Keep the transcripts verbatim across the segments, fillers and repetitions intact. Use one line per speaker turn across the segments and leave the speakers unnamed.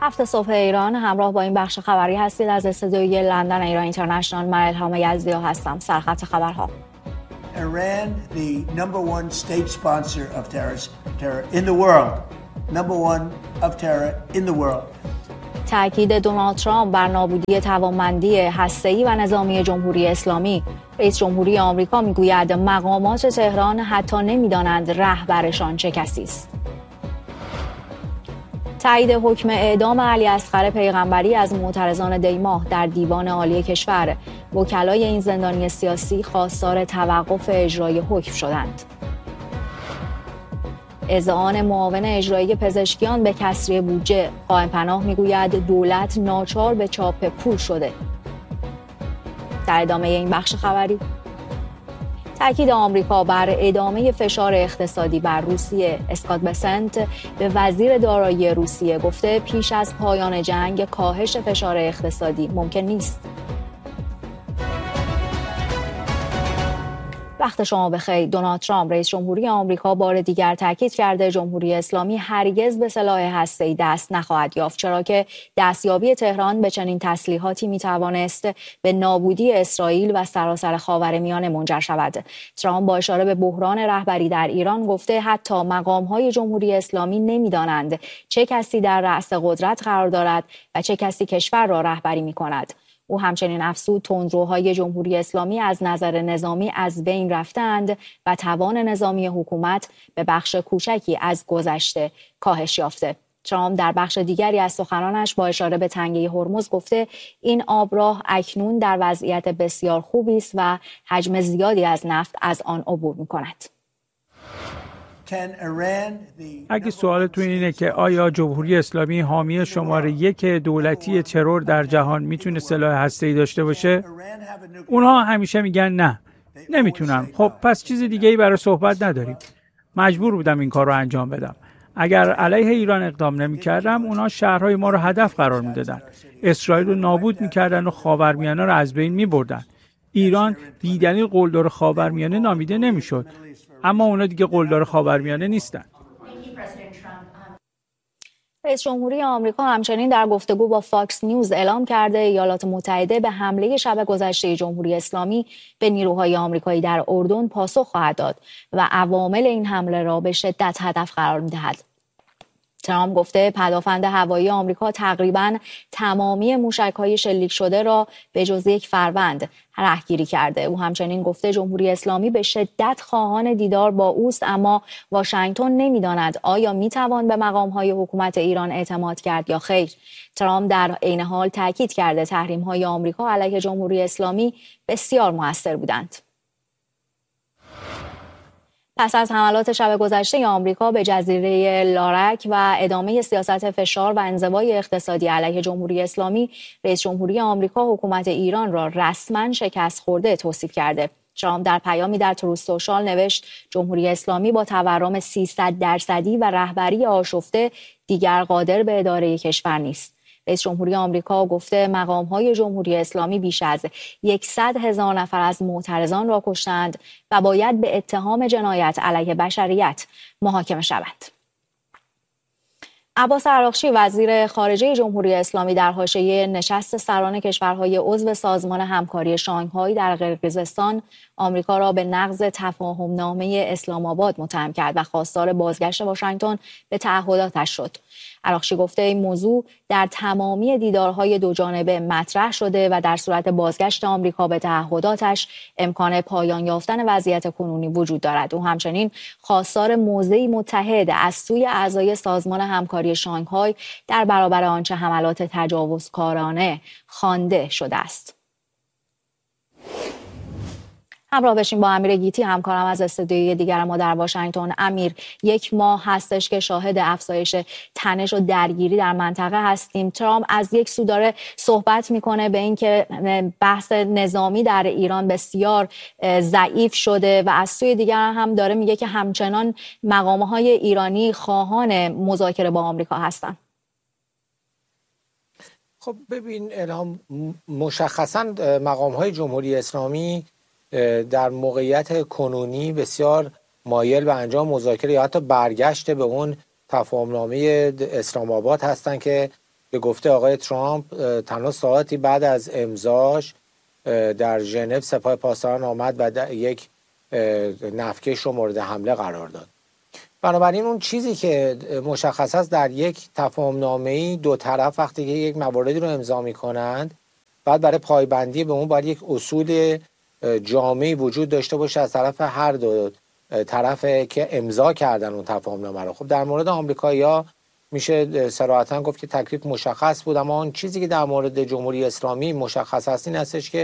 هفت صبح ایران، همراه با این بخش خبری هستید از استودیوی لندن ایران اینترنشنال. من الهام یزدیا هستم. سرخط خبرها.
Iran, the number one state sponsor of terror in the world. Number one of terror in the world.
تأکید دونالد ترامپ بر نابودی توانمندی هسته‌ای و نظامی جمهوری اسلامی. رئیس جمهوری آمریکا میگوید مقامات تهران حتی نمیدانند رهبرشان چه کسی است. تایید حکم اعدام علی اصغر پیغمبری از معترضان دیماه در دیوان عالی کشور. وکلای این زندانی سیاسی خواستار توقف اجرای حکم شدند. اذعان معاون اجرایی پزشکیان به کسری بودجه. قائم پناه میگوید دولت ناچار به چاپ پول شده. در ادامه این بخش خبری، تأکید آمریکا بر ادامه فشار اقتصادی بر روسیه. اسکات بسنت به وزیر دارایی روسیه گفته پیش از پایان جنگ کاهش فشار اقتصادی ممکن نیست. وقت شما بخیر. دونالد ترامپ رئیس جمهوری آمریکا بار دیگر تاکید کرده جمهوری اسلامی هرگز به سلاح هسته‌ای دست نخواهد یافت، چرا که دستیابی تهران به چنین تسلیحاتی میتوانست به نابودی اسرائیل و سراسر خاورمیانه منجر شود. ترامپ با اشاره به بحران رهبری در ایران گفته حتی مقام‌های جمهوری اسلامی نمیدانند چه کسی در رأس قدرت قرار دارد و چه کسی کشور را رهبری می‌کند. او همچنین افزود تندروهای جمهوری اسلامی از نظر نظامی از بین رفتند و توان نظامی حکومت به بخش کوچکی از گذشته کاهش یافته. ترامپ در بخش دیگری از سخنانش با اشاره به تنگه هرمز گفته این آبراه اکنون در وضعیت بسیار خوبی است و حجم زیادی از نفت از آن عبور می‌کند.
اگه سوالتون اینه که آیا جمهوری اسلامی حامی شماره یک دولتی ترور در جهان میتونه سلاح هسته‌ای داشته باشه؟ اونها همیشه میگن نه، نمیتونم. خب پس چیز دیگه ای برای صحبت نداریم. مجبور بودم این کار رو انجام بدم. اگر علیه ایران اقدام نمیکردم، اونها شهرهای ما رو هدف قرار میدادن. اسرائیل رو نابود میکردن و خاورمیانه رو از بین میبردن. ایران بی‌دلیل قلدر خاورمیانه نامیده نمیشد. اما اونا دیگه قلدر خاورمیانه نیستن.
رئیس جمهوری آمریکا همچنین در گفتگو با فاکس نیوز اعلام کرده ایالات متحده به حمله شب گذشته جمهوری اسلامی به نیروهای آمریکایی در اردن پاسخ خواهد داد و عوامل این حمله را به شدت هدف قرار می‌دهد. ترامپ گفته پدافند هوایی آمریکا تقریباً تمامی موشک‌های شلیک شده را به جز یک فروند رهگیری کرده. او همچنین گفته جمهوری اسلامی به شدت خواهان دیدار با اوست، اما واشنگتن نمی‌داند آیا می‌توان به مقام‌های حکومت ایران اعتماد کرد یا خیر. ترامپ در عین حال تاکید کرده تحریم‌های آمریکا علیه جمهوری اسلامی بسیار مؤثر بودند. پس از حملات شب گذشته آمریکا به جزیره لارک و ادامه سیاست فشار و انزوای اقتصادی علیه جمهوری اسلامی، رئیس جمهوری آمریکا حکومت ایران را رسما شکست خورده توصیف کرده. ترامپ در پیامی در تروث سوشال نوشت جمهوری اسلامی با تورم سیصد درصدی و رهبری آشفته دیگر قادر به اداره کشور نیست. رئیس جمهوری آمریکا گفته مقام‌های جمهوری اسلامی بیش از صد هزار نفر از معترضان را کشتند و باید به اتهام جنایت علیه بشریت محاکمه شود. عباس عراقچی وزیر خارجه جمهوری اسلامی در حاشیه نشست سران کشورهای عضو سازمان همکاری شانگهای در قرقیزستان آمریکا را به نقض تفاهمنامه اسلام آباد متهم کرد و خواستار بازگشت واشنگتن به تعهداتش شد. عراقچی گفته این موضوع در تمامی دیدارهای دو جانبه مطرح شده و در صورت بازگشت آمریکا به تعهداتش امکان پایان یافتن وضعیت کنونی وجود دارد. او همچنین خواستار موضعی متحد از سوی اعضای سازمان همکاری شانگهای در برابر آنچه حملات تجاوزکارانه خوانده شده است. همراه بشیم با امیر گیتی، همکارم از استودیوی دیگر ما در واشنگتن. امیر، یک ماه هستش که شاهد افزایش تنش و درگیری در منطقه هستیم. ترامپ از یک سو داره صحبت میکنه به این که بحث نظامی در ایران بسیار ضعیف شده و از سوی دیگر هم داره میگه که همچنان مقام‌های ایرانی خواهان مذاکره با آمریکا هستن.
خب ببین الهام، مشخصاً مقام‌های جمهوری اسلامی در موقعیت کنونی بسیار مایل به انجام مذاکره یا حتی برگشت به اون تفاهمنامه اسلام آباد هستند که به گفته آقای ترامپ تنها ساعتی بعد از امضاش در ژنو سپاه پاسداران آمد و یک نفکش رو مورد حمله قرار داد. بنابراین اون چیزی که مشخص است در یک تفاهم نامه‌ای دو طرف وقتی که یک مواردی رو امضا می‌کنند، بعد برای پایبندی به اون باید یک اصول جامعی وجود داشته باشه از طرف هر دو طرف که امضا کردن اون تفاهم نامه رو. خب در مورد آمریکایی‌ها میشه صراحتاً گفت که تکلیف مشخص بود، اما اون چیزی که در مورد جمهوری اسلامی مشخص است این هستش که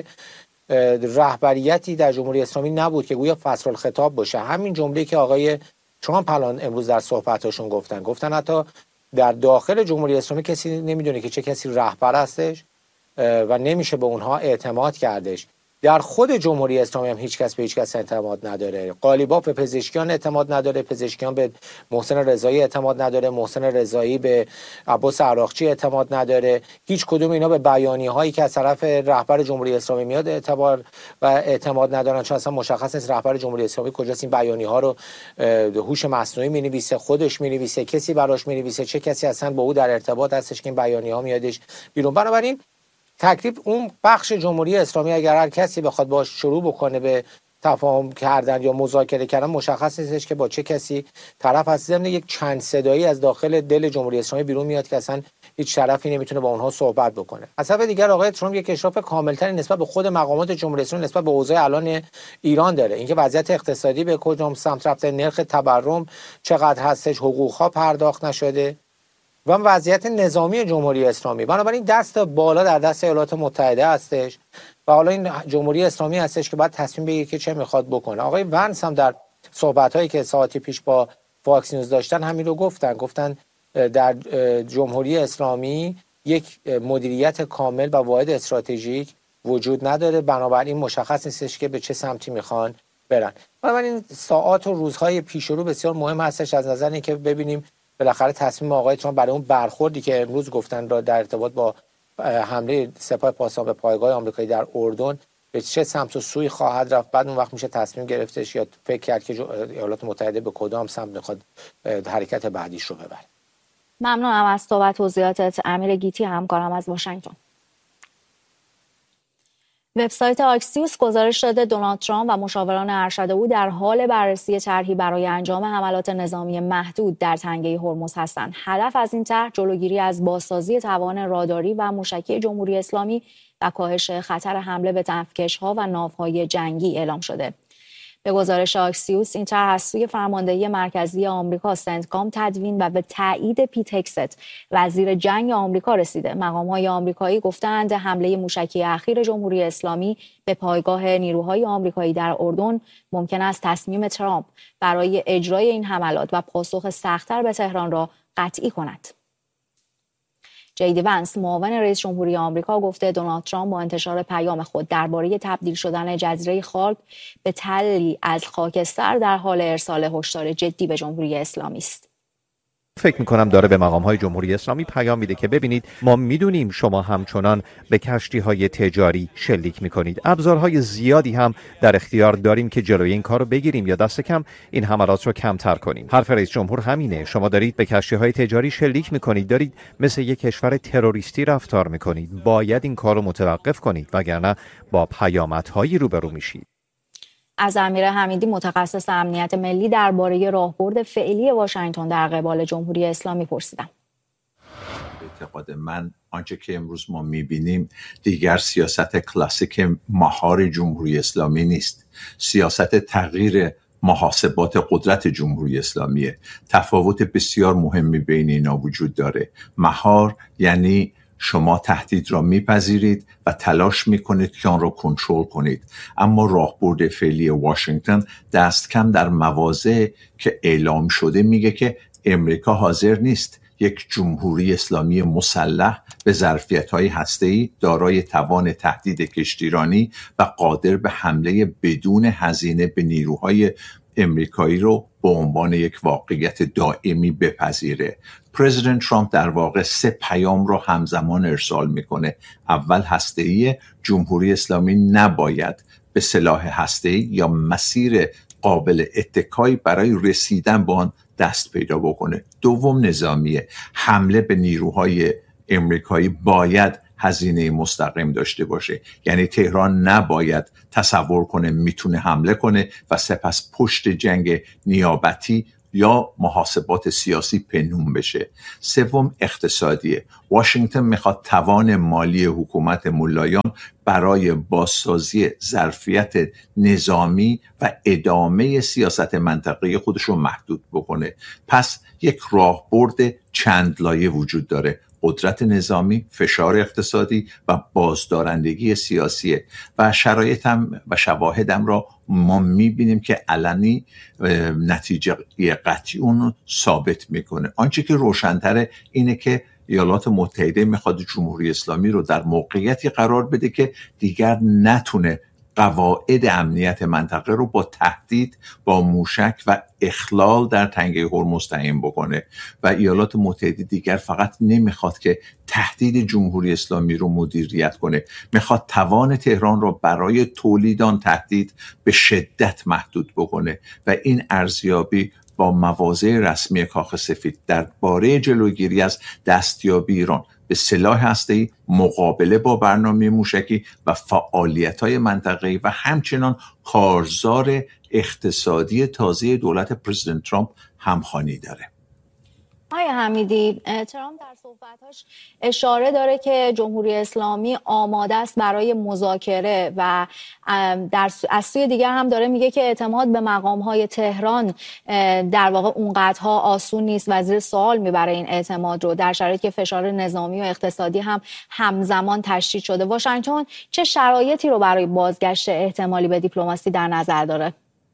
رهبریتی در جمهوری اسلامی نبود که گویا فصل الخطاب باشه. همین جمله‌ای که آقای ترامپ الان امروز در صحبتاشون گفتن گفتن حتی در داخل جمهوری اسلامی کسی نمیدونه که چه کسی رهبر هستش و نمیشه به اونها اعتماد کردش. در خود جمهوری اسلامی هم هیچ کس به هیچ کس اعتماد نداره. قالیباف به پزشکیان اعتماد نداره، پزشکیان به محسن رضایی اعتماد نداره، محسن رضایی به عباس عراقچی اعتماد نداره. هیچ کدوم اینا به بیانیه هایی که از طرف رهبر جمهوری اسلامی میاد اعتبار و اعتماد ندارن، چون اصلا مشخص نیست رهبر جمهوری اسلامی کجاست این بیانیه ها رو هوش مصنوعی مینویسه، خودش مینویسه، کسی براش مینویسه، چه کسی اصلا با او در ارتباط هستش که این بیانیه ها میادش بیرون. بنابراین تکلیف اون بخش جمهوری اسلامی اگر هر کسی بخواد باش شروع بکنه به تفاهم کردن یا مذاکره کردن، مشخص نیستش که با چه کسی طرف هست. ضمن یک چند صدایی از داخل دل جمهوری اسلامی بیرون میاد که اصلا هیچ طرفی نمیتونه با اونها صحبت بکنه. از طرف دیگر آقای ترامپ یک اشراف کاملتری نسبت به خود مقامات جمهوری اسلامی نسبت به اوضاع الان ایران داره. اینکه وضعیت اقتصادی به کدام سمت رفته، نرخ تورم چقدر هستش، حقوق‌ها پرداخت نشده و وضعیت نظامی جمهوری اسلامی. بنابراین دست بالا در دست ایالات متحده هستش و حالا این جمهوری اسلامی هستش که باید تصمیم بگیره که چه میخواد بکنه. آقای ونس هم در صحبت‌هایی که ساعتی پیش با فاکس نیوز داشتن همین رو گفتن. گفتن در جمهوری اسلامی یک مدیریت کامل و واحد استراتژیک وجود نداره، بنابراین مشخص نیستش که به چه سمتی میخوان برن. بنابراین ساعات و روزهای پیش رو بسیار مهم هستش از نظر اینکه ببینیم بالاخره تصمیم آقای ترامپ برای اون برخوردی که امروز گفتن را در ارتباط با حمله سپاه پاسداران به پایگاه آمریکایی در اردن به چه سمت و سوی خواهد رفت. بعد اون وقت میشه تصمیم گرفتش یا فکر کرد که ایالات متحده به کدام سمت میخواد حرکت بعدیش رو ببره.
ممنونم از تو و توضیحاتت امیر گیتی، همکارم از واشنگتن. وبسایت آکسیوس گزارش داده دونالد ترامپ و مشاوران ارشد او در حال بررسی طرحی برای انجام حملات نظامی محدود در تنگه هرمز هستند. هدف از این طرح جلوگیری از بازسازی توان راداری و موشکی جمهوری اسلامی و کاهش خطر حمله به نفتکش‌ها و ناوهای جنگی اعلام شده. به گزارش آکسیوس این طرح از سوی فرماندهی مرکزی آمریکا سنتکام تدوین و به تایید پیت هگست وزیر جنگ آمریکا رسیده. مقام‌های آمریکایی گفتند حمله موشکی اخیر جمهوری اسلامی به پایگاه نیروهای آمریکایی در اردن ممکن است تصمیم ترامپ برای اجرای این حملات و پاسخ سخت‌تر به تهران را قطعی کند. جیدی ونس معاون رئیس جمهوری آمریکا گفته دونالد ترامپ با انتشار پیام خود درباره تبدیل شدن جزیره خارک به تلی از خاکستر در حال ارسال هشدار جدی به جمهوری اسلامی است.
فکر میکنم داره به مقام‌های جمهوری اسلامی پیام میده که ببینید ما میدونیم شما همچنان به کشتی‌های تجاری شلیک میکنید. ابزارهای زیادی هم در اختیار داریم که جلوی این کارو بگیریم یا دست کم این حملات رو کمتر کنیم. حرف رئیس جمهور همینه. شما دارید به کشتی‌های تجاری شلیک میکنید، دارید مثل یک کشور تروریستی رفتار میکنید. باید این کارو متوقف کنید وگرنه با پیامدهایی روبرو میشید.
از امیر حمیدی متخصص امنیت ملی درباره راهبرد فعلی واشنگتن در قبال جمهوری اسلامی پرسیدم.
به اعتقاد من آنچه که امروز ما میبینیم دیگر سیاست کلاسیک مهار جمهوری اسلامی نیست. سیاست تغییر محاسبات قدرت جمهوری اسلامیه. تفاوت بسیار مهمی بین اینا وجود داره. مهار یعنی شما تهدید را میپذیرید و تلاش میکنید که آن را کنترل کنید، اما راهبرد فعلی واشنگتن دست کم در مواضع که اعلام شده میگه که امریکا حاضر نیست یک جمهوری اسلامی مسلح به ظرفیت‌های هسته‌ای دارای توان تهدید کشتیرانی و قادر به حمله بدون هزینه به نیروهای امریکایی رو به عنوان یک واقعیت دائمی بپذیره. پرزیدنت ترامپ در واقع سه پیام رو همزمان ارسال میکنه. اول هسته‌ای، جمهوری اسلامی نباید به سلاح هسته‌ای یا مسیر قابل اتکایی برای رسیدن به آن دست پیدا بکنه. دوم نظامیه، حمله به نیروهای امریکایی باید هزینه مستقیم داشته باشه. یعنی تهران نباید تصور کنه میتونه حمله کنه و سپس پشت جنگ نیابتی یا محاسبات سیاسی پنهون بشه. سوم اقتصادیه. واشنگتن میخواد توان مالی حکومت ملایان برای بازسازی ظرفیت نظامی و ادامه سیاست منطقه‌ای خودش رو محدود بکنه. پس یک راهبرد چند لایه وجود داره: قدرت نظامی، فشار اقتصادی و بازدارندگی سیاسی. و شرایطم و شواهدم را ما میبینیم که علنی نتیجه قطعی اون ثابت میکنه. آنچه که روشن‌تره اینه که ایالات متحده میخواد جمهوری اسلامی رو در موقعیتی قرار بده که دیگر نتونه قواعد امنیت منطقه رو با تهدید با موشک و اخلال در تنگه هرمز تعیین بکنه و ایالات متحده دیگر فقط نمیخواد که تهدید جمهوری اسلامی رو مدیریت کنه، میخواد توان تهران رو برای تولید آن تهدید به شدت محدود بکنه و این ارزیابی با مواضع رسمی کاخ سفید درباره جلوگیری از دستیابی ایران به سلاح هسته‌ای، مقابله با برنامه موشکی و فعالیت‌های منطقه‌ای و همچنان کارزار اقتصادی تازه دولت پرزیدنت ترامپ همخوانی داره.
آقای حمیدی، ترامپ در صحبتاش اشاره داره که جمهوری اسلامی آماده است برای مذاکره و در از سوی دیگر هم داره میگه که اعتماد به مقام‌های تهران در واقع اونقدرها آسون نیست و زیر سوال میبره این اعتماد رو در شرایطی که فشار نظامی و اقتصادی هم همزمان تشدید شده. واشنگتن چه شرایطی رو برای بازگشت احتمالی به دیپلماسی در نظر داره؟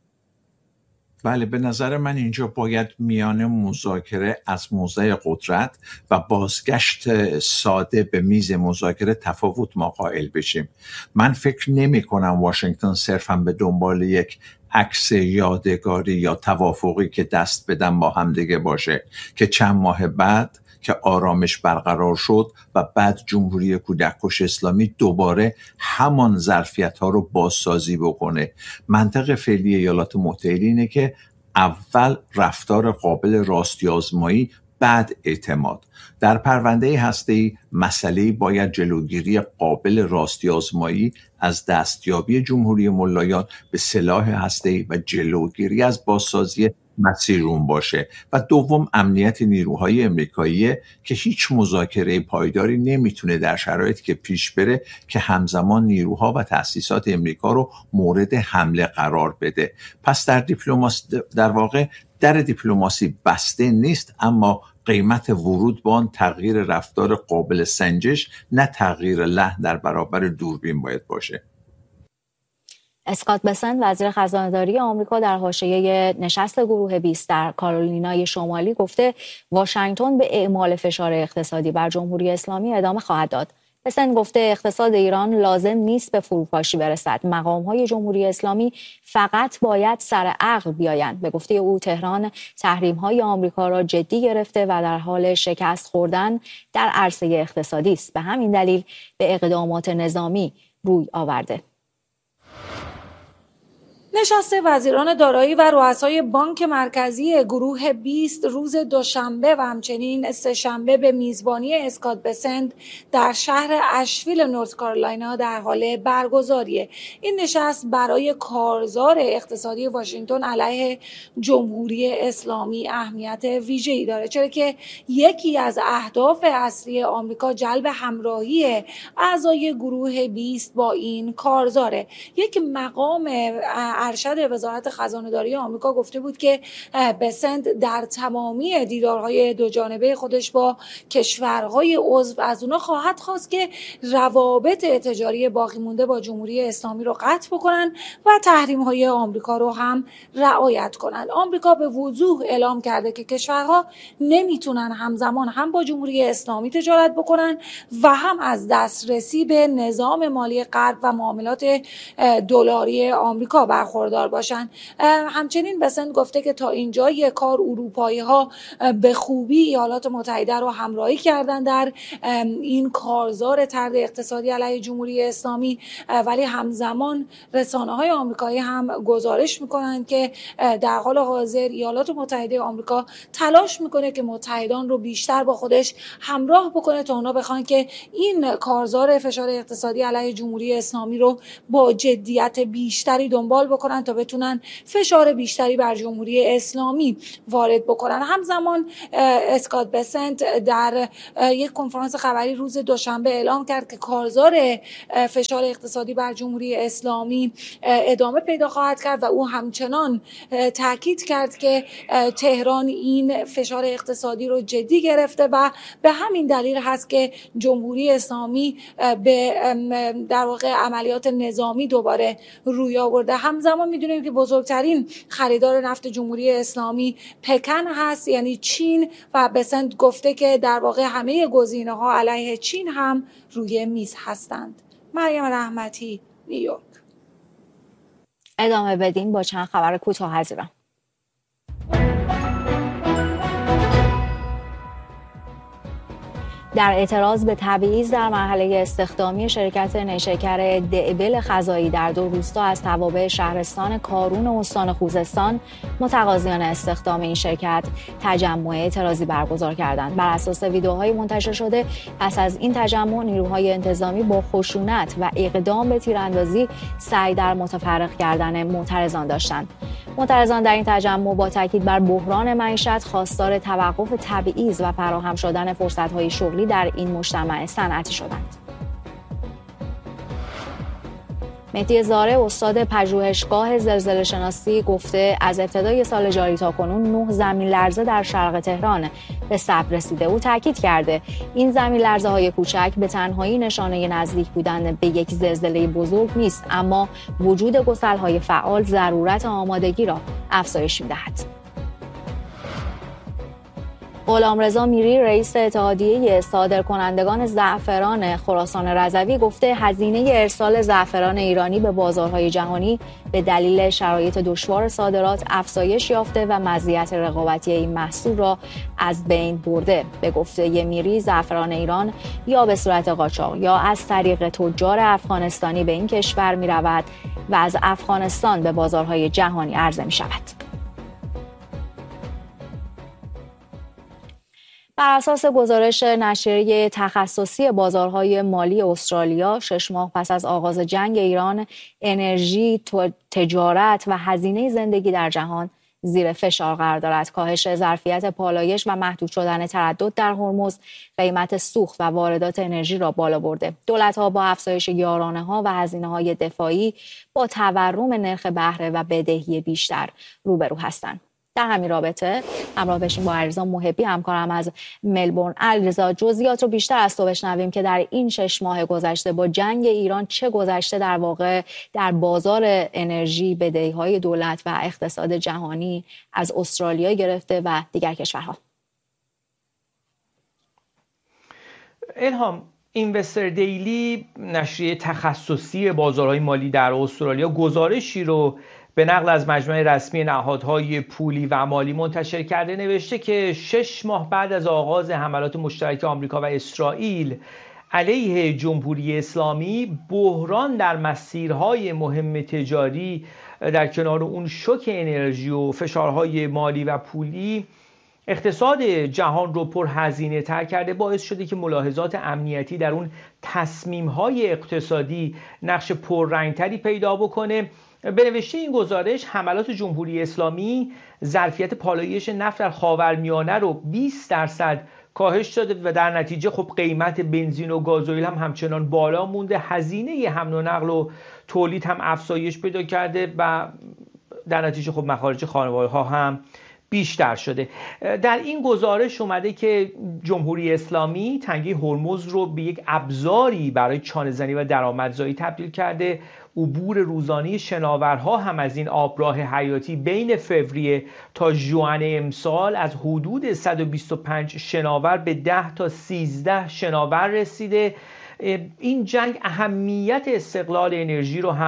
بله، به نظر من اینجا باید میان مذاکره از موضع قدرت و بازگشت ساده به میز مذاکره تفاوت ما قائل بشیم. من فکر نمی کنم واشنگتن صرفاً به دنبال یک عکس یادگاری یا توافقی که دست بدن با هم دیگه باشه که چند ماه بعد که آرامش برقرار شد و بعد جمهوری کودککش اسلامی دوباره همان ظرفیت ها رو بازسازی بکنه. منطق فعلی ایالات متحده اینه که اول رفتار قابل راستی آزمایی، بعد اعتماد. در پرونده هسته‌ای مسئله باید جلوگیری قابل راستی آزمایی از دستیابی جمهوری ملایان به سلاح هسته‌ای و جلوگیری از بازسازی مسیرون باشه و دوم امنیت نیروهای امریکایی که هیچ مذاکره پایداری نمیتونه در شرایطی که پیش بره که همزمان نیروها و تأسیسات امریکا رو مورد حمله قرار بده. پس در دیپلماسی در واقع در دیپلماسی بسته نیست، اما قیمت ورود با آن تغییر رفتار قابل سنجش نه تغییر لحن در برابر دوربین باید باشه.
اسکات بسنت وزیر خزانه‌داری آمریکا در حاشیه نشست گروه بیست در کارولینای شمالی گفته واشنگتن به اعمال فشار اقتصادی بر جمهوری اسلامی ادامه خواهد داد. بسنت گفته اقتصاد ایران لازم نیست به فروپاشی برسد. مقام‌های جمهوری اسلامی فقط باید سر عقل بیایند. به گفته او تهران تحریم‌های آمریکا را جدی گرفته و در حال شکست خوردن در عرصه اقتصادی است. به همین دلیل به اقدامات نظامی روی آورده.
نشست وزیران دارایی و رؤسای بانک مرکزی گروه بیست روز دوشنبه و همچنین سه‌شنبه به میزبانی اسکات بسنت در شهر اشویل نورت کارولاینا در حال برگزاریه. این نشست برای کارزار اقتصادی واشنگتن علیه جمهوری اسلامی اهمیت ویژه‌ای داره، چرا که یکی از اهداف اصلی آمریکا جلب همراهی اعضای گروه بیست با این کارزاره. یک مقام ارشد وزارت خزانه‌داری آمریکا گفته بود که بسنت در تمامی دیدارهای دو جانبه خودش با کشورهای عضو از اونا خواهد خواست که روابط تجاری باقی مونده با جمهوری اسلامی رو قطع بکنن و تحریم‌های آمریکا رو هم رعایت کنند. آمریکا به وضوح اعلام کرده که کشورها نمیتونن همزمان هم با جمهوری اسلامی تجارت بکنن و هم از دسترسی به نظام مالی غرب و معاملات دلاری آمریکا برخوردار برخوردار باشن. همچنین بسنت گفته که تا اینجای کار اروپایی ها به خوبی ایالات متحده رو همراهی کردن در این کارزار طرد اقتصادی علیه جمهوری اسلامی، ولی همزمان رسانه های آمریکایی هم گزارش میکنن که در حال حاضر ایالات متحده آمریکا تلاش میکنه که متحدان رو بیشتر با خودش همراه بکنه تا اونا بخوان که این کارزار فشار اقتصادی علیه جمهوری اسلامی رو با جدیت بیشتری دنبال بکنن تا بتونن فشار بیشتری بر جمهوری اسلامی وارد بکنن. همزمان اسکات بسنت در یک کنفرانس خبری روز دوشنبه اعلام کرد که کارزار فشار اقتصادی بر جمهوری اسلامی ادامه پیدا خواهد کرد و او همچنان تاکید کرد که تهران این فشار اقتصادی رو جدی گرفته و به همین دلیل هست که جمهوری اسلامی به در واقع عملیات نظامی دوباره روی آورده. همزمان میدونیم که بزرگترین خریدار نفت جمهوری اسلامی پکن هست، یعنی چین، و بسنت گفته که در واقع همه گزینه‌ها علیه چین هم روی میز هستند. مریم رحمتی، نیویورک.
ادامه بدیم با چند خبر کوتاه از ایران. در اعتراض به تبعیض در مرحله استخدامی شرکت نیشکر دعبل خزایی در دو روستا از توابع شهرستان کارون و استان خوزستان، متقاضیان استخدام این شرکت تجمع اعتراضی برگزار کردند. بر اساس ویدیوهای منتشر شده، پس از این تجمع نیروهای انتظامی با خشونت و اقدام به تیراندازی سعی در متفرق کردن معترضان داشتند. معترضان در این تجمع با تاکید بر بحران معیشت خواستار توقف تبعیض و فراهم شدن فرصت‌های شغلی در این مجتمع صنعتی شدند. مهدی زاره، استاد پژوهشگاه زلزله شناسی، گفته از ابتدای سال جاری تا کنون نه زمین لرزه در شرق تهران به ثبت رسیده. او تاکید کرده این زمین لرزه های کوچک به تنهایی نشانه نزدیک بودن به یک زلزله بزرگ نیست، اما وجود گسل‌های فعال ضرورت آمادگی را افزایش می‌دهد. غلامرضا میری، رئیس اتحادیه صادرکنندگان زعفران خراسان رضوی، گفته هزینه ارسال زعفران ایرانی به بازارهای جهانی به دلیل شرایط دشوار صادرات افزایش یافته و مزیت رقابتی این محصول را از بین برده. به گفته میری، زعفران ایران یا به صورت قاچاق یا از طریق تجار افغانستانی به این کشور می رود و از افغانستان به بازارهای جهانی عرضه می شود. بر اساس گزارش نشریه تخصصی بازارهای مالی استرالیا، شش ماه پس از آغاز جنگ ایران، انرژی، تجارت و هزینه زندگی در جهان زیر فشار قرار دارد. کاهش ظرفیت پالایش و محدود شدن تردد در هرمز قیمت سوخت و واردات انرژی را بالا برده. دولت‌ها با افزایش یارانه‌ها و هزینه‌های دفاعی با تورم نرخ بهره و بدهی بیشتر روبرو هستند. در همین رابطه همراه بشیم با علیرضا محبی، همکارم از ملبورن. علیرضا، جزئیات رو بیشتر از تو بشنویم که در این شش ماه گذشته با جنگ ایران چه گذشته در واقع در بازار انرژی، بدهی‌های دولت و اقتصاد جهانی از استرالیا گرفته و دیگر کشورها.
الهام، اینوستر دیلی، نشریه تخصصی بازارهای مالی در استرالیا، گزارشی رو به نقل از مجمع رسمی نهادهای پولی و مالی منتشر کرده. نوشته که شش ماه بعد از آغاز حملات مشترک آمریکا و اسرائیل علیه جمهوری اسلامی، بحران در مسیرهای مهم تجاری در کنار اون شوک انرژی و فشارهای مالی و پولی اقتصاد جهان رو پرهزینه تر کرده، باعث شده که ملاحظات امنیتی در اون تصمیم‌های اقتصادی نقش پررنگتری پیدا بکنه. به نوشته این گزارش، حملات جمهوری اسلامی ظرفیت پالایش نفت در خاورمیانه رو بیست درصد کاهش داده و در نتیجه خب قیمت بنزین و گازوئیل هم همچنان بالا مونده. هزینه حمل و نقل و تولید هم افزایش پیدا کرده و در نتیجه خب مخارج خانواده‌ها هم بیشتر شده. در این گزارش اومده که جمهوری اسلامی تنگی هرمز رو به یک ابزاری برای چانه‌زنی و درآمدزایی تبدیل کرده. عبور روزانه شناورها هم از این آبراه حیاتی بین فوریه تا ژوئن امسال از حدود صد و بیست و پنج شناور به ده تا سیزده شناور رسیده. این جنگ اهمیت استقلال انرژی رو هم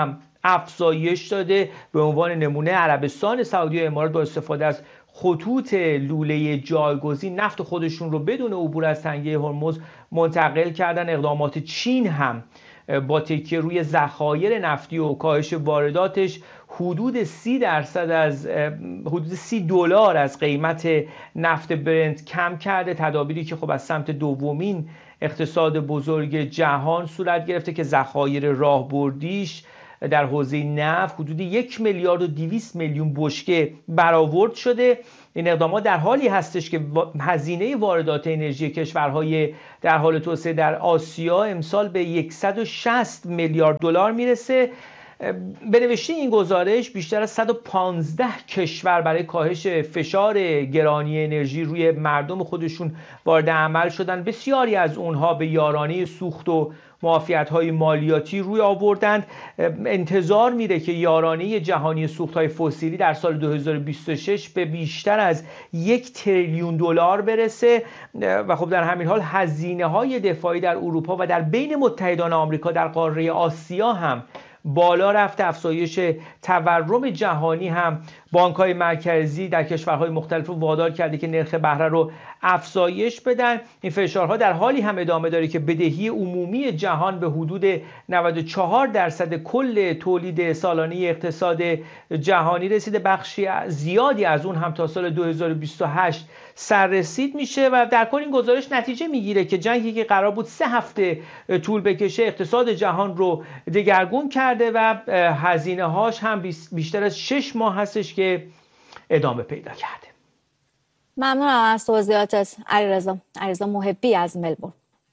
افزایش داده. به عنوان نمونه عربستان سعودی و امارات با استفاده از خطوط لوله جایگزین نفت خودشون رو بدون عبور از تنگه هرمز منتقل کردن. اقدامات چین هم با تکیه روی ذخایر نفتی و کاهش وارداتش حدود سی درصد از حدود سی دلار از قیمت نفت برنت کم کرده. تدابیری که خب از سمت دومین اقتصاد بزرگ جهان صورت گرفته که ذخایر راهبردیش در حوزه نفت حدود یک میلیارد و دویست میلیون بشکه برآورد شده. این اقدامات در حالی هستش که هزینه واردات انرژی کشورهای در حال توسعه در آسیا امسال به صد و شصت میلیارد دلار میرسه. به نوشته این گزارش بیشتر از صد و پانزده کشور برای کاهش فشار گرانی انرژی روی مردم خودشون وارد عمل شدن. بسیاری از اونها به یارانه سوخت و معافیت‌های مالیاتی روی آوردند. انتظار میره که یارانه جهانی سوخت‌های فسیلی در سال دو هزار و بیست و شش به بیشتر از یک تریلیون دلار برسه و خب در همین حال هزینه‌های دفاعی در اروپا و در بین متحدان آمریکا در قاره آسیا هم بالا رفته. افزایش تورم جهانی هم بانک‌های مرکزی در کشورهای مختلف رو وادار کرده که نرخ بهره رو افزایش بدن. این فشارها در حالی هم ادامه داره که بدهی عمومی جهان به حدود نود و چهار درصد کل تولید سالانه اقتصاد جهانی رسیده. بخشی زیادی از اون هم تا سال دو هزار و بیست و هشت سررسید میشه و در کل این گزارش نتیجه میگیره که جنگی که قرار بود سه هفته طول بکشه اقتصاد جهان رو دگرگون کرده و هزینه هاش هم بیشتر از شش ماه هستش که ادامه پیدا کرده.
ممنونم از توضیحاتت علیرضا. علیرضا محبی از ملبورن.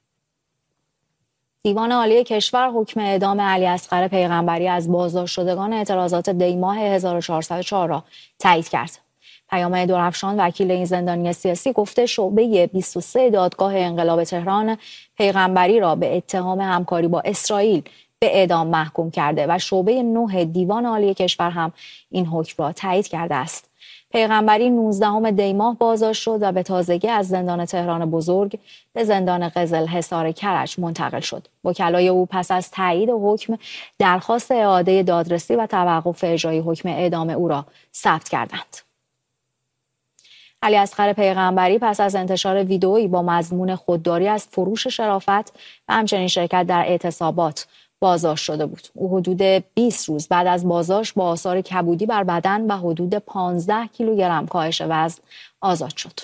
دیوان عالی کشور حکم اعدام علی اصغر پیغمبری از بازداشت شدگان اعتراضات دی ماه هزار و چهارصد و چهار را تایید کرد. پیام درفشان وکیل این زندانی سیاسی گفته شعبه بیست و سه دادگاه انقلاب تهران پیغمبری را به اتهام همکاری با اسرائیل به اعدام محکوم کرده و شعبه نه دیوان عالی کشور هم این حکم را تایید کرده است. پیغمبری نوزدهم دی ماه بازداشت شد و به تازگی از زندان تهران بزرگ به زندان قزل حصار کرج منتقل شد. وکلای او پس از تایید حکم درخواست اعاده دادرسی و توقف اجرای حکم اعدام او را ثبت کردند. علی اصغر پیغمبری پس از انتشار ویدئویی با مضمون خودداری از فروش شرافت و همچنین شرکت در اعتصابات بازداشت شده بود. او حدود بیست روز بعد از بازداشت با آثار کبودی بر بدن و حدود پانزده کیلوگرم کاهش وزن آزاد شد.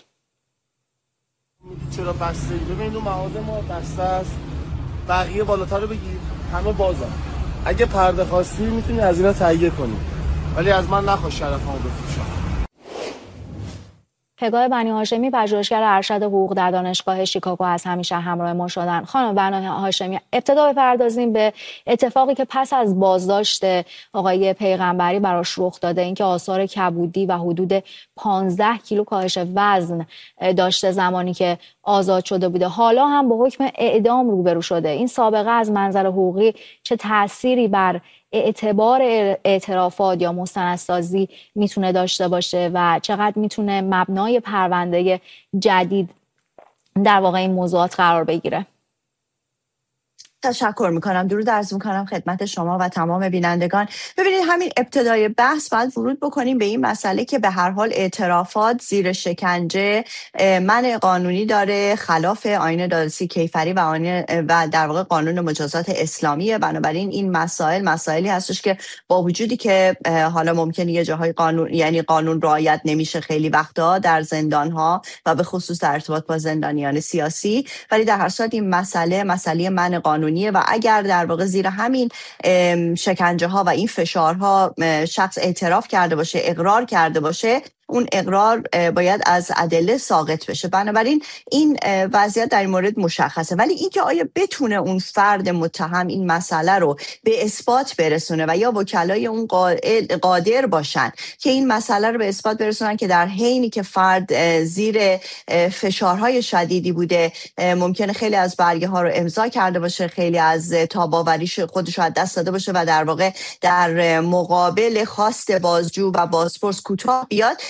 چرا بسته ای؟ ببین اون مغازه ما بسته است. بقیه بالاتر رو بگیر، همه بازن. اگه پرده خواستی میتونی از اینا تهیه کنی. ولی از من نخواست شرفمو بفروشم.
پگاه بنی هاشمی پژوهشگر ارشد حقوق در دانشگاه شیکاگو از همیشه همراه ما شدن. خانم بنی هاشمی، ابتدا بپردازیم به اتفاقی که پس از بازداشت آقای پیغمبری براش رخ داده، اینکه آثار کبودی و حدود پانزده کیلو کاهش وزن داشته زمانی که آزاد شده بوده. حالا هم با حکم اعدام روبرو شده. این سابقه از منظر حقوقی چه تأثیری بر اعتبار اعترافات یا مستندسازی میتونه داشته باشه و چقدر میتونه مبنای پرونده جدید در واقع این موضوعات قرار بگیره؟
تشکر میکنم. درود عرض میکنم خدمت شما و تمام بینندگان. ببینید همین ابتدای بحث باید ورود بکنیم به این مسئله که به هر حال اعترافات زیر شکنجه منع قانونی داره، خلاف آیین دادرسی کیفری و آیین و در واقع قانون مجازات اسلامیه. بنابراین این مسائل مسائلی هستش که با وجودی که حالا ممکنه یه جاهای قانون یعنی قانون رعایت نمیشه خیلی وقتا در زندان‌ها و به خصوص در ارتباط با زندانیان سیاسی، ولی در هر صورت این مسئله مسئله منع قانونی و اگر در واقع زیر همین شکنجه ها و این فشارها شخص اعتراف کرده باشه، اقرار کرده باشه، اون اقرار باید از ادله ساقط بشه. بنابراین این وضعیت در این مورد مشخصه، ولی اینکه آیا بتونه اون فرد متهم این مسئله رو به اثبات برسونه و یا وکلای اون قادر باشن که این مسئله رو به اثبات برسونن که در حینی که فرد زیر فشارهای شدیدی بوده، ممکنه خیلی از برگه ها رو امضا کرده باشه، خیلی از تاباوریش خودش رو از دست داده باشه و در واقع در مقابل خواست بازجو و بازپرس کوتاه بیاد،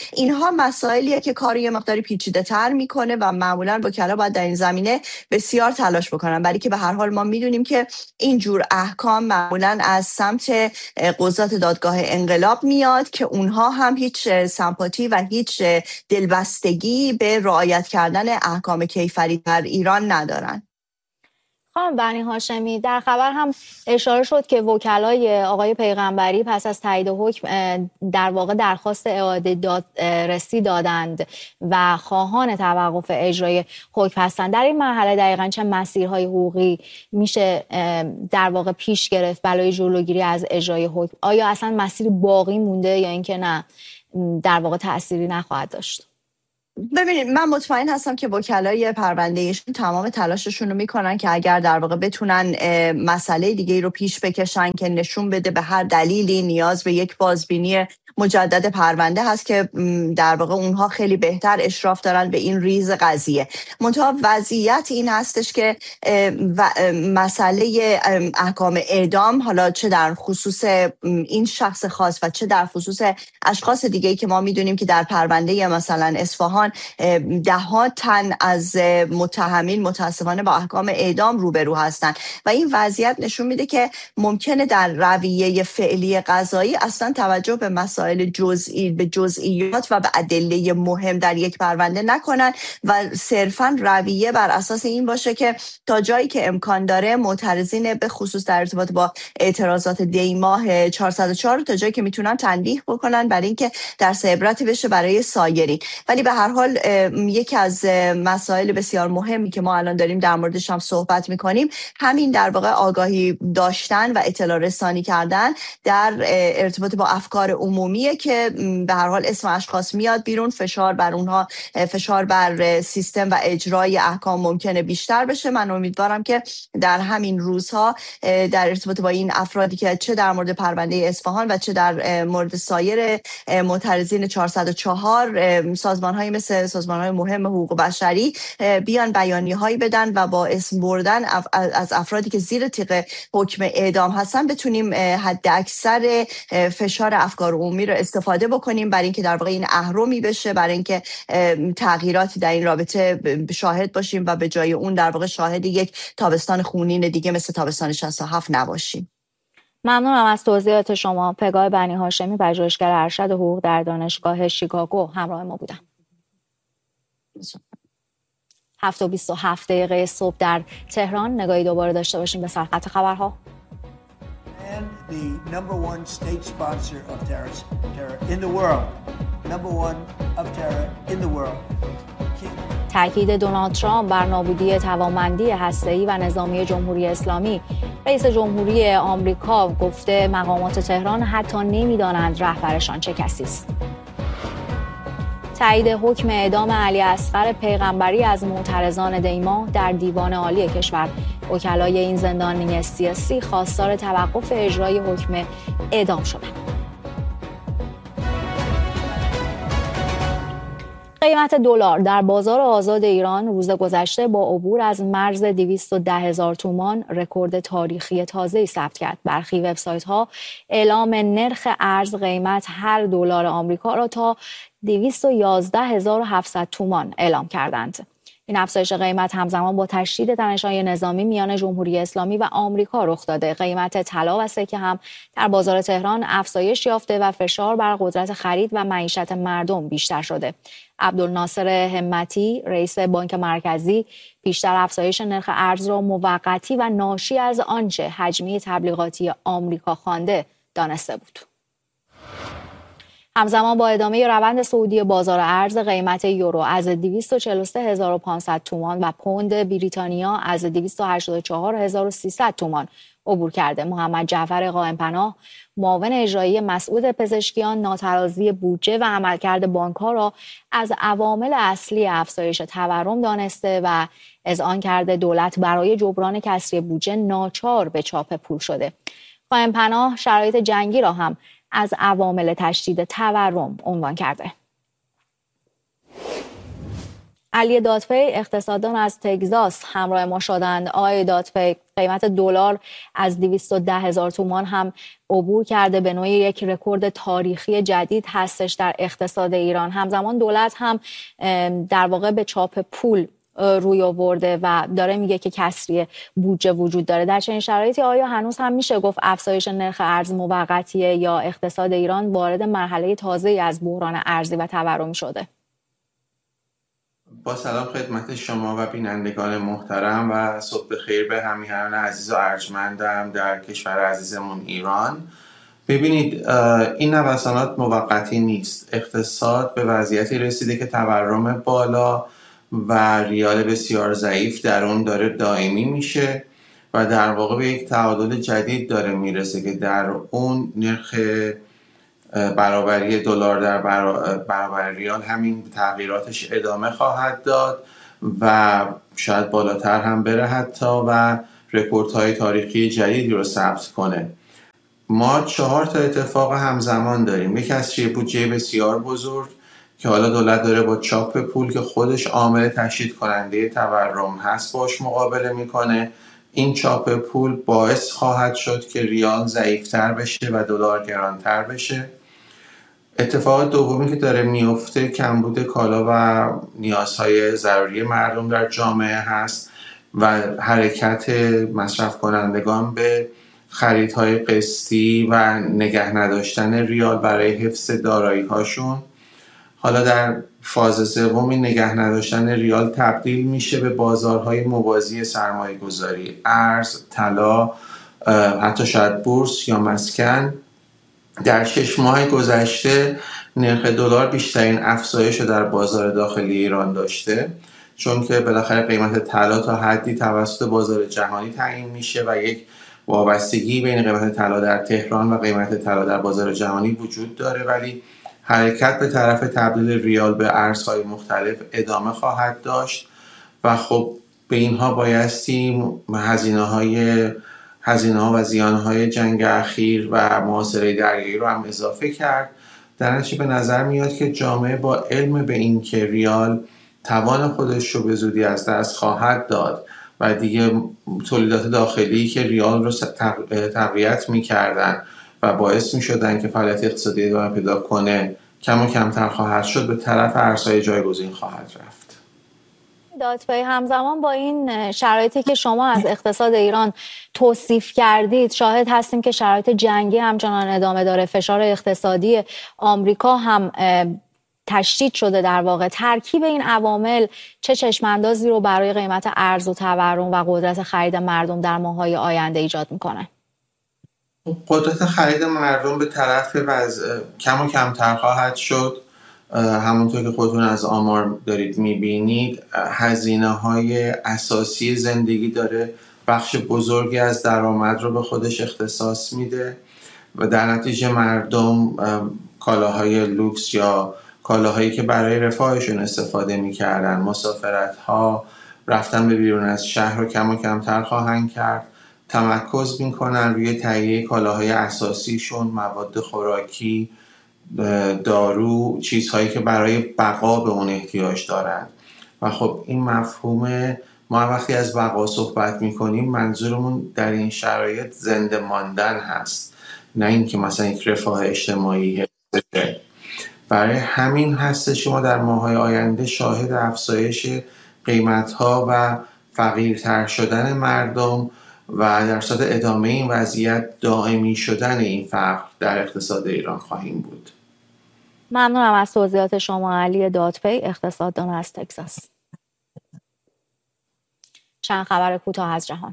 اینها مسائلیه که کاری یه مقداری پیچیده تر میکنه و معمولا وکلا باید در این زمینه بسیار تلاش بکنن، ولی که به هر حال ما میدونیم که این جور احکام معمولا از سمت قضات دادگاه انقلاب میاد که اونها هم هیچ سمپاتی و هیچ دلبستگی به رعایت کردن احکام کیفری در ایران ندارن.
خانم بنی هاشمی، در خبر هم اشاره شد که وکلای آقای پیغمبری پس از تایید حکم در واقع درخواست اعاده دادرسی دادند و خواهان توقف اجرای حکم هستند. در این مرحله دقیقاً چه مسیرهای حقوقی میشه در واقع پیش گرفت برای جلوگیری از اجرای حکم؟ آیا اصلا مسیر باقی مونده یا اینکه نه در واقع تأثیری نخواهد داشت؟
ببینید، من مطمئن هستم که وکلای پروندهشون تمام تلاششون رو میکنن که اگر در واقع بتونن مسئله دیگه رو پیش بکشن که نشون بده به هر دلیلی نیاز به یک بازبینی مجدد پرونده هست که در واقع اونها خیلی بهتر اشراف دارن به این ریز قضیه. منتها وضعیت این هستش که مسئله احکام اعدام، حالا چه در خصوص این شخص خاص و چه در خصوص اشخاص دیگه‌ای که ما میدونیم که در پرونده مثلا اصفهان ده ها تن از متهمین متاسفانه با احکام اعدام روبرو هستن و این وضعیت نشون میده که ممکنه در رویه فعلی قضایی اصلا توجه به مسائل جزئی به جزئیات و به ادله مهم در یک پرونده نکنن و صرفاً رویه بر اساس این باشه که تا جایی که امکان داره معترضین به خصوص در ارتباط با اعتراضات دی ماه چهارصد و چهار تا جایی که میتونن تنبیه بکنن برای اینکه درس عبرتی بشه برای سایرین. ولی به هر حال یکی از مسائل بسیار مهمی که ما الان داریم در موردش هم صحبت میکنیم همین در واقع آگاهی داشتن و اطلاع رسانی کردن در ارتباط با افکار عمومی که به هر حال اسم اشخاص میاد بیرون، فشار بر اونها، فشار بر سیستم و اجرای احکام ممکنه بیشتر بشه. من امیدوارم که در همین روزها در ارتباط با این افرادی که چه در مورد پرونده اصفهان و چه در مورد سایر معترضین چهارصد و چهار سازمان‌های مثل سازمان‌های مهم حقوق بشری بیان بیانیه‌هایی بدن و با اسم بردن از افرادی که زیر تیغ حکم اعدام هستن بتونیم حد اکثر فشار افکار عمومی رو استفاده بکنیم برای اینکه در واقع این اهرمی بشه، برای اینکه تغییراتی در این رابطه شاهد باشیم و به جای اون در واقع شاهد یک تابستان خونین دیگه مثل تابستان شصت و هفت نباشیم.
ممنونم از توضیحات شما. پگاه بنی هاشمی، پژوهشگر ارشد حقوق در دانشگاه شیکاگو همراه ما بودن. هفت و بیست و هفت دقیقه صبح در تهران. نگاهی دوباره داشته باشیم به سرخط خبرها.
The number one state sponsor of terror in the world. Number one of terror in the world.
تاکید دونالد ترامپ بر نابودی توانمندی هسته‌ای و نظامی جمهوری اسلامی. رئیس جمهوری آمریکا گفته مقامات تهران حتی نمی‌دانند رهبرشان چه کسی است. تایید حکم اعدام علی اصغر پیغمبری از معترضان دیما در دیوان عالی کشور. وکلای این زندانی سیاسی خواستار توقف اجرای حکم اعدام شدند. قیمت دلار در بازار آزاد ایران روز گذشته با عبور از مرز دویست و ده هزار تومان رکورد تاریخی تازه‌ای ثبت کرد. برخی وبسایت‌ها اعلام نرخ ارز قیمت هر دلار آمریکا را تا دویست و یازده هزار و هفتصد تومان اعلام کردند. این افزایش قیمت همزمان با تشدید تنش‌های نظامی میان جمهوری اسلامی و آمریکا رخ داده. قیمت طلا و سکه هم در بازار تهران افزایش یافته و فشار بر قدرت خرید و معیشت مردم بیشتر شده. عبدالناصر همتی، رئیس بانک مرکزی، بیشتر افزایش نرخ ارز را موقتی و ناشی از آنچه حجمی تبلیغاتی آمریکا خوانده دانسته بود. همزمان با ادامه روند صعودی بازار ارز، قیمت یورو از دویست و چهل و سه هزار و پانصد تومان و پوند بریتانیا از دویست و هشتاد و چهار هزار و سیصد تومان عبور کرده. محمد جعفر قائم‌پناه، معاون اجرایی مسعود پزشکیان، ناترازی بودجه و عملکرد بانک‌ها را از عوامل اصلی افزایش تورم دانسته و اذعان کرده دولت برای جبران کسری بودجه ناچار به چاپ پول شده. قائم‌پناه شرایط جنگی را هم از عوامل تشدید تورم عنوان کرده. علی دادپی اقتصاددان از تگزاس همراه ما شدند. آقای دادپی، قیمت دلار از دویست و ده هزار تومان هم عبور کرده، به نوعی یک رکورد تاریخی جدید هستش در اقتصاد ایران. همزمان دولت هم در واقع به چاپ پول روی آورده و داره میگه که کسری بودجه وجود داره. در چنین شرایطی آیا هنوز هم میشه گفت افزایش نرخ ارز موقتیه یا اقتصاد ایران وارد مرحله تازه‌ای از بحران ارزی و تورمی شده؟
با سلام خدمت شما و بینندگان محترم و صبح بخیر به همیهنان عزیز و ارجمندم در کشور عزیزمون ایران. ببینید، این نوسانات موقتی نیست. اقتصاد به وضعیتی رسیده که تورم بالا و ریال بسیار ضعیف در اون داره دائمی میشه و در واقع به یک تعادل جدید داره میرسه که در اون نرخ برابری دلار در برابر ریال همین تغییراتش ادامه خواهد داد و شاید بالاتر هم بره حتی و رکوردهای تاریخی جدیدی رو ثبت کنه. ما چهار تا اتفاق همزمان داریم. یک از بودجه بسیار بزرگ که حالا دولت داره با چاپ پول که خودش عامل تشدید کننده تورم هست باش مقابله میکنه. این چاپ پول باعث خواهد شد که ریال ضعیفتر بشه و دلار گرانتر بشه. اتفاق دومی که داره میفته کمبود کالا و نیازهای ضروری مردم در جامعه هست و حرکت مصرف کنندگان به خریدهای قسطی و نگه نداشتن ریال برای حفظ دارایی هاشون. حالا در فاز سوم این نگه نداشتن ریال تبدیل میشه به بازارهای موازی سرمایه گذاری، ارز، طلا، حتی شاید بورس یا مسکن. در شش ماه گذشته نرخ دلار بیشترین افزایش رو در بازار داخلی ایران داشته، چون که بالاخره قیمت طلا تا حدی توسط بازار جهانی تعیین میشه و یک وابستگی بین قیمت طلا در تهران و قیمت طلا در بازار جهانی وجود داره، ولی حرکت به طرف تبدیل ریال به ارزهای مختلف ادامه خواهد داشت و خب به اینها بایستی هزینه‌های هزینه‌ها و زیانهای جنگ اخیر و محاصره دریایی رو هم اضافه کرد. در نتیجه به نظر میاد که جامعه با علم به این که ریال توان خودش رو به زودی از دست خواهد داد و دیگه تولیدات داخلی که ریال رو تقویت می‌کردن و باعث می‌شدن که فعالیت اقتصادی ادامه پیدا کنه کم و کمتر خواهد شد، به طرف ارزهای جایگزین خواهد رفت.
دادپی، همزمان با این شرایطی که شما از اقتصاد ایران توصیف کردید شاهد هستیم که شرایط جنگی همچنان ادامه داره. فشار اقتصادی آمریکا هم تشدید شده. در واقع ترکیب این عوامل چه چشماندازی رو برای قیمت ارز و تورم و قدرت خرید مردم در ماه‌های آینده ایجاد میکنه؟
قدرت خرید مردم به طرف وضع کم و کمتر خواهد شد. همونطور که خودتون از آمار دارید میبینید هزینه های اساسی زندگی داره بخش بزرگی از درآمد رو به خودش اختصاص میده و در نتیجه مردم کالاهای لوکس یا کالاهایی که برای رفاهشون استفاده میکردن، مسافرت ها، رفتن به بیرون از شهر رو کم و کمتر خواهند کرد. تمرکز میکنن روی تهیه کالاهای اساسیشون، مواد خوراکی، دارو، چیزهایی که برای بقا به اون احتیاج دارن و خب این مفهوم ما وقتی از بقا صحبت میکنیم منظورمون در این شرایط زنده ماندن هست، نه اینکه مثلا یک رفاه اجتماعی هست. برای همین هست شما در ماه‌های آینده شاهد افزایش قیمت‌ها و فقیرتر شدن مردم و در صورت ادامه این وضعیت دائمی شدن این فقر در اقتصاد ایران خواهیم بود.
ممنونم از توضیحات شما علی دادپی، اقتصاددان از تگزاس. چند خبر کوتاه از جهان.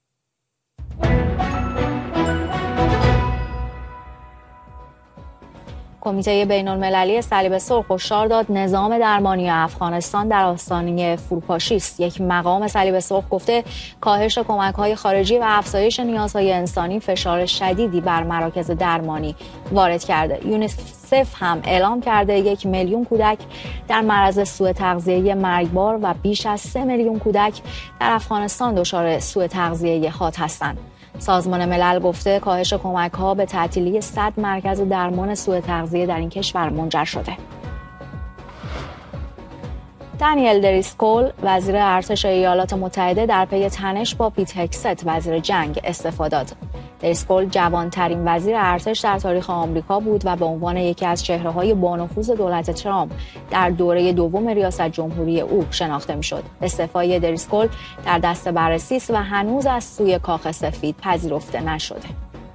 کمیته بین‌المللی صلیب سرخ هشدار داد نظام درمانی افغانستان در آستانه فروپاشی است. یک مقام صلیب سرخ گفته کاهش کمک‌های خارجی و افزایش نیازهای انسانی فشار شدیدی بر مراکز درمانی وارد کرده. یونیسف هم اعلام کرده یک میلیون کودک در معرض سوء تغذیه مرگبار و بیش از سه میلیون کودک در افغانستان دچار سوء تغذیه حاد هستند. سازمان ملل گفته کاهش کمک‌ها به تعطیلی صد مرکز درمان سوء تغذیه در این کشور منجر شده. دانیل دریسکول وزیر ارتش ایالات متحده در پی تنش با پیت هکست وزیر جنگ استعفا داد. دریسکول جوانترین وزیر ارتش در تاریخ آمریکا بود و به عنوان یکی از چهره‌های بانفوذ دولت ترامپ در دوره دوم ریاست جمهوری او شناخته می‌شد. استعفای دریسکول در دست بررسی است و هنوز از سوی کاخ سفید پذیرفته نشده.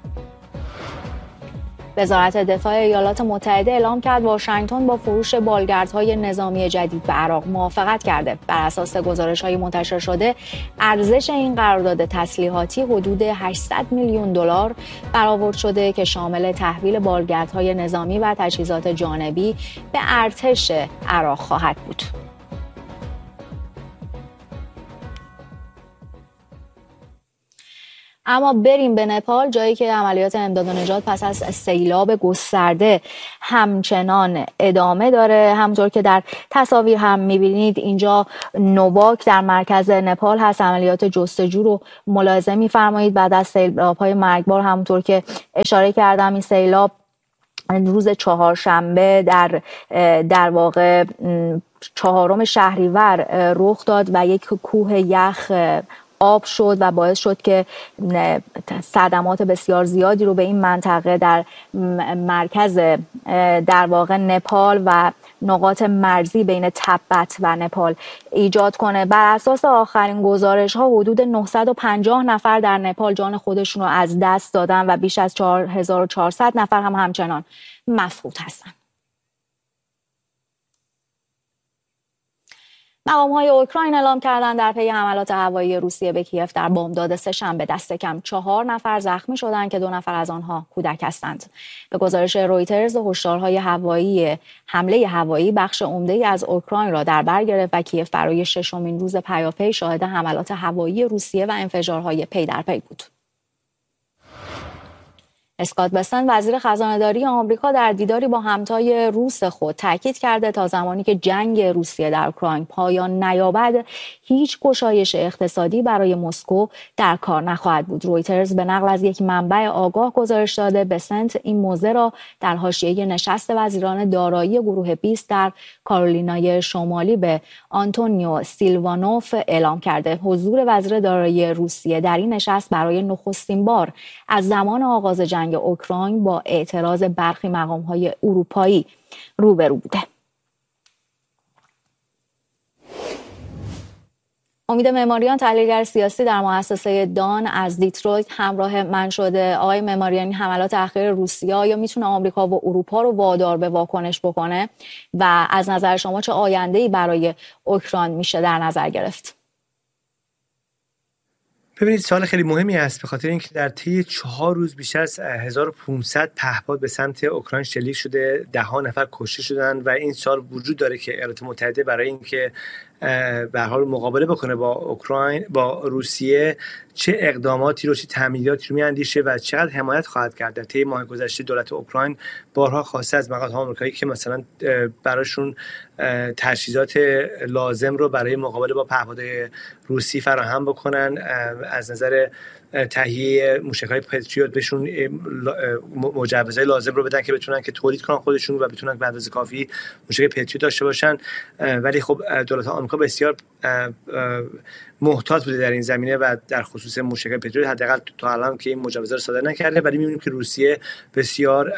وزارت دفاع ایالات متحده اعلام کرد واشنگتن با فروش بالگردهای نظامی جدید به عراق موافقت کرده. بر اساس گزارش‌های منتشر شده، ارزش این قرارداد تسلیحاتی حدود هشتصد میلیون دلار برآورد شده که شامل تحویل بالگردهای نظامی و تجهیزات جانبی به ارتش عراق خواهد بود. اما بریم به نپال، جایی که عملیات امداد و نجات پس از سیلاب گسترده همچنان ادامه داره. همونطور که در تصاویر هم میبینید اینجا نوواک در مرکز نپال هست. عملیات جستجو رو ملاحظه میفرمایید بعد از سیلاب‌های مرگبار. همونطور که اشاره کردم این سیلاب روز چهارشنبه در در واقع چهارم شهریور رخ داد و یک کوه یخ آب شد و باعث شد که صدمات بسیار زیادی رو به این منطقه در مرکز در واقع نپال و نقاط مرزی بین تبت و نپال ایجاد کنه. بر اساس آخرین گزارش ها حدود نهصد و پنجاه نفر در نپال جان خودشون رو از دست دادن و بیش از چهار هزار و چهارصد نفر هم همچنان مفقود هستن. مقام‌های اوکراین اعلام کردند در پی حملات هوایی روسیه به کیف در بامداد سه‌شنبه دست کم چهار نفر زخمی شدند که دو نفر از آنها کودک هستند. به گزارش رویترز، هشدارهای هوایی حمله هوایی بخش عمده‌ای از اوکراین را در بر گرفت و کیف برای ششمین روز پیاپی شاهد حملات هوایی روسیه و انفجارهای پی در پی بود. اسکات بسن وزیر خزانه‌داری آمریکا در دیداری با همتای روس خود تاکید کرده تا زمانی که جنگ روسیه در اوکراین پایان نیابد هیچ گشایش اقتصادی برای مسکو در کار نخواهد بود. رویترز به نقل از یک منبع آگاه گزارش داده بسنت این موضع را در حاشیه نشست وزیران دارایی گروه بیست در کارولینای شمالی به آنتونیو سیلوانوف اعلام کرده. حضور وزیر دارایی روسیه در این نشست برای نخستین بار از زمان آغاز جنگ اوکراین با اعتراض برخی مقام‌های اروپایی روبرو بوده. امید معماریان، تحلیلگر سیاسی در مؤسسه دان از دیترویت همراه من شده. آقای معماریان، این حملات اخیر روسیه یا میتونه آمریکا و اروپا رو وادار به واکنش بکنه و از نظر شما چه آینده‌ای برای اوکراین میشه در نظر گرفت؟
ببینید، سوال خیلی مهمی است به خاطر اینکه در طی چهار روز بیشتر از هزار و پانصد پهپاد به سمت اوکراین شلیک شده، ده ها نفر کشته شدن و این سوال وجود داره که ایالات متحده برای اینکه به هر حال مقابله بکنه با اوکراین با روسیه چه اقداماتی رو چه تمهیداتی رو میاندیشه و چقدر حمایت خواهد کرد. در طی ماه گذشته دولت اوکراین بارها خواسته از مقامات آمریکایی که مثلا براشون تجهیزات لازم رو برای مقابله با پهپادهای روسی فراهم بکنن. از نظر تهیه موشک‌های پتریوت بهشون مجوزهای لازم رو بدن که بتونن که تولید کنن خودشون و بتونن به اندازه کافی موشک پتریوت داشته باشن. ولی خب دولت آمریکا بسیار محتاط بوده در این زمینه و در خصوص موشک پتریوت حداقل تا الان که این مجوزها رو صادر نکرده. ولی می‌بینیم که روسیه بسیار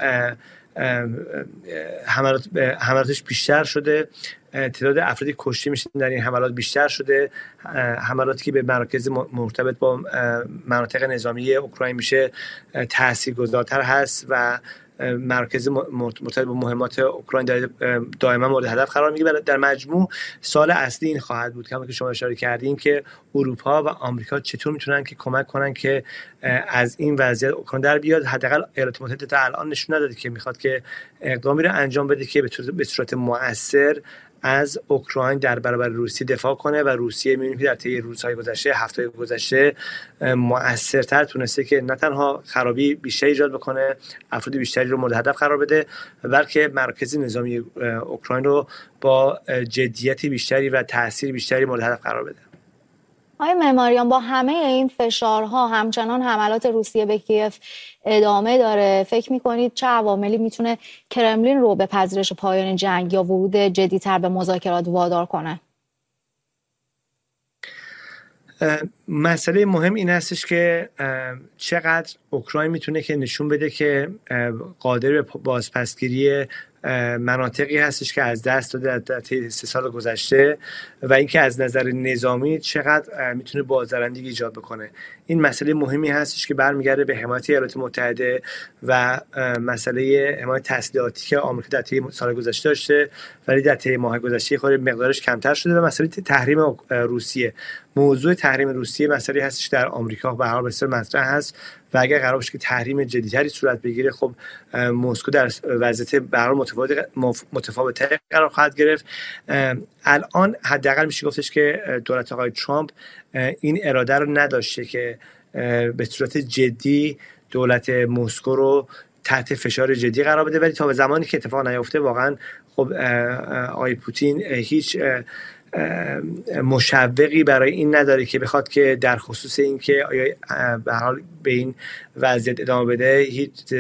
حملات حملاتش بیشتر شده، تعداد افرادی کشته میشن در این حملات بیشتر شده. حملاتی که به مراکز مرتبط با مناطق نظامی اوکراین میشه تاثیرگذارتر هست و مراکز مرتبط با مهمات اوکراین دائما مورد هدف قرار میگیره. در مجموع سوال اصلی این خواهد بود که شما اشاره کردین که اروپا و آمریکا چطور میتونن که کمک کنن که از این وضعیت اوکراین در بیاد. حداقل ایالات متحده تا الان نشون نداده که میخواد که اقدامی رو انجام بده که به صورت مؤثر از اوکراین در برابر روسیه دفاع کنه و روسیه می‌بینیم که در طی روزهای گذشته، هفته‌های گذشته مؤثرتر تونسته که نه تنها خرابی بیشتری ایجاد بکنه، افراد بیشتری رو مورد هدف قرار بده، بلکه مرکز نظامی اوکراین رو با جدیت بیشتری و تأثیر بیشتری مورد هدف قرار بده.
آقای معماریان، با همه این فشارها همچنان حملات روسیه به کیف ادامه داره. فکر میکنید چه عواملی میتونه کرملین رو به پذیرش پایان جنگ یا ورود جدی‌تر به مذاکرات وادار کنه؟
مسئله مهم این هستش که چقدر اوکراین میتونه که نشون بده که قادر به بازپسگیری مناطقی هستش که از دست داده در طی سه سال گذشته و اینکه از نظر نظامی چقدر میتونه بازدارندگی ایجاد بکنه. این مسئله مهمی هستش که برمیگرده به حمایت ایالات متحده و مسئله حمایت تسلیحاتی که آمریکا در طی سال گذشته داشته ولی در طی ماه گذشته خود مقدارش کمتر شده و مسئله تحریم روسیه. موضوع تحریم روسیه مسئله هستش در آمریکا به هر حال بسیار مطرح هست و اگر قرار باشه که تحریم جدیدتری صورت بگیره خب مسکو در وضعیت به هر حال متفاوت متفاوت قرار خواهد گرفت. الان حداقل میشه گفتش که دولت آقای ترامپ این اراده رو نداشته که به صورت جدی دولت مسکو رو تحت فشار جدی قرار بده، ولی تا به زمانی که اتفاق نیفته واقعا خب آقای پوتین هیچ مشوقی برای این نداره که بخواد که در خصوص این که آیا به هر حال به این وضعیت ادامه بده هیچ